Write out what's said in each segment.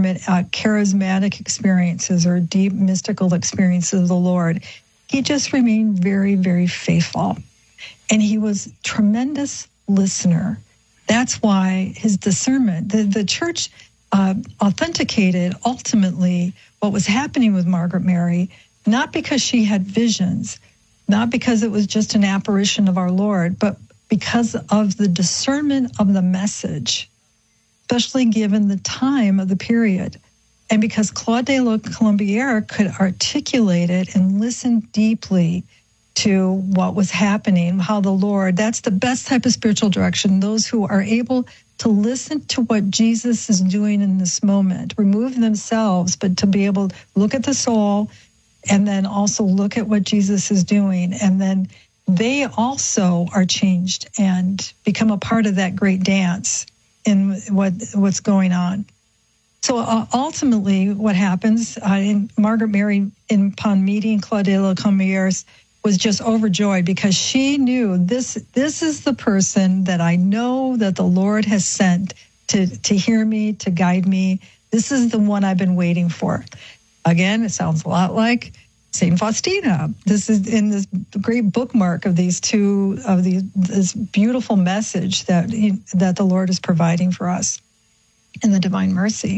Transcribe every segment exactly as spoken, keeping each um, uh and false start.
uh, charismatic experiences or deep mystical experiences of the Lord. He just remained very, very faithful. And he was a tremendous listener. That's why his discernment, the, the church uh, authenticated ultimately what was happening with Margaret Mary, not because she had visions, not because it was just an apparition of our Lord, but because of the discernment of the message, especially given the time of the period. And because Claude de la Colombière could articulate it and listen deeply to what was happening, how the Lord, that's the best type of spiritual direction, those who are able to listen to what Jesus is doing in this moment, remove themselves, but to be able to look at the soul and then also look at what Jesus is doing. And then they also are changed and become a part of that great dance in what what's going on. So uh, ultimately what happens, uh, in Margaret Mary, in, upon meeting Claude de la Colombière, was just overjoyed because she knew this this is the person that I know that the Lord has sent to, to hear me, to guide me. This is the one I've been waiting for. Again, it sounds a lot like Saint Faustina. This is in this great bookmark of these two, of these, this beautiful message that he, that the Lord is providing for us in the Divine Mercy.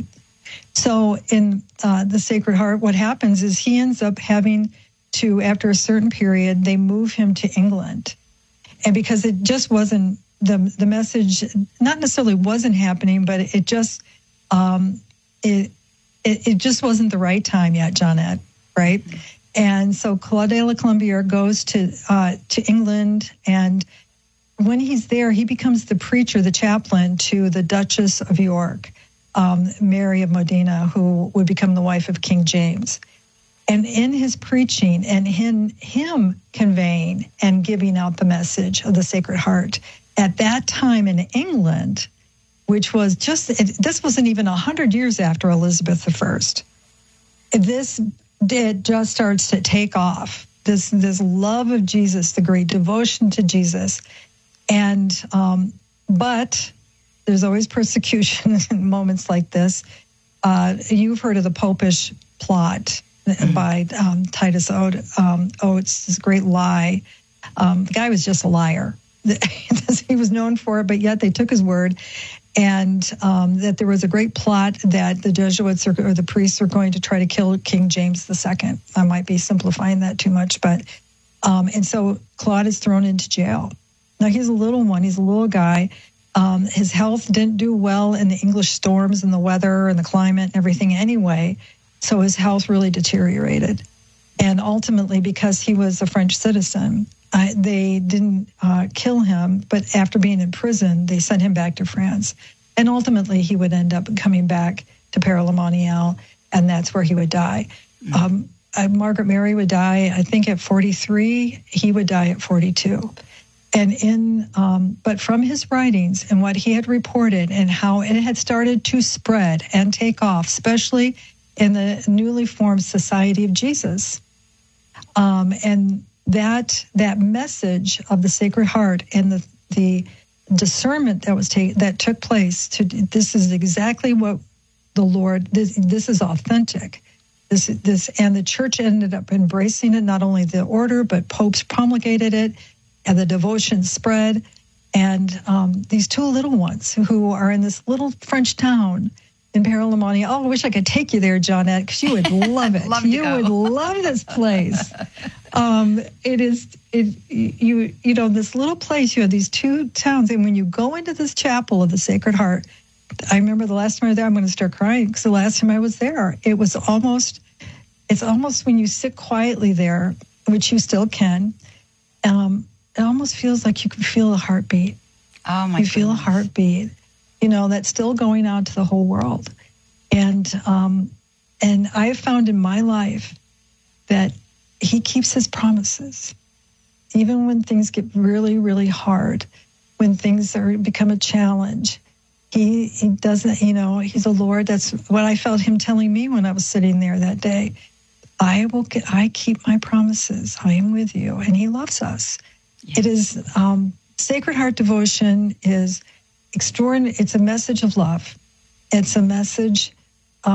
So in uh, the Sacred Heart, what happens is he ends up having to, after a certain period, they move him to England. And because it just wasn't, the the message not necessarily wasn't happening, but it just, um, it, it, it just wasn't the right time yet, Johnette, right? Mm-hmm. And so Claude de la Colombière goes to uh, to England, and when he's there, he becomes the preacher, the chaplain to the Duchess of York, um, Mary of Modena, who would become the wife of King James. And in his preaching and in him conveying and giving out the message of the Sacred Heart, at that time in England, which was just, it, this wasn't even one hundred years after Elizabeth the First, this it just starts to take off, this this love of Jesus, the great devotion to Jesus. And, um, but there's always persecution in moments like this. Uh, you've heard of the Popish plot mm-hmm. by um, Titus Oates, um, Oates, this great lie. Um, the guy was just a liar. He was known for it, but yet they took his word. And um, that there was a great plot that the Jesuits or, or the priests are going to try to kill King James the Second. I might be simplifying that too much, but um, and so Claude is thrown into jail. Now he's a little one; he's a little guy. Um, his health didn't do well in the English storms and the weather and the climate and everything anyway. So his health really deteriorated, and ultimately, because he was a French citizen, Uh, they didn't uh, kill him, but after being in prison, they sent him back to France. And ultimately, he would end up coming back to Père-la-Monial, and that's where he would die. Mm-hmm. Um, uh, Margaret Mary would die, I think, at forty-three. He would die at forty-two. And in, um, but from his writings and what he had reported and how it had started to spread and take off, especially in the newly formed Society of Jesus, um, and that that message of the Sacred Heart and the the discernment that was take, that took place to this is exactly what the Lord this this is authentic. This this and the church ended up embracing it, not only the order, but popes promulgated it, and the devotion spread. And um, these two little ones who are in this little French town in Père-la-Monial. Oh, I wish I could take you there, Johnette, because you would love it. love you would love this place. Um, it is, it, you you know, this little place, you have these two towns, and when you go into this chapel of the Sacred Heart, I remember the last time I was there, I'm going to start crying, because the last time I was there, it was almost, it's almost when you sit quietly there, which you still can, um, it almost feels like you can feel a heartbeat. Oh, my You goodness. feel a heartbeat, you know, that's still going out to the whole world. And um, and I've found in my life that he keeps his promises, even when things get really, really hard, when things are become a challenge. He he doesn't, you know, he's a Lord. That's what I felt him telling me when I was sitting there that day. I will get, I keep my promises. I am with you, and he loves us. Yes. It is um, Sacred Heart devotion is extraordinary. It's a message of love. It's a message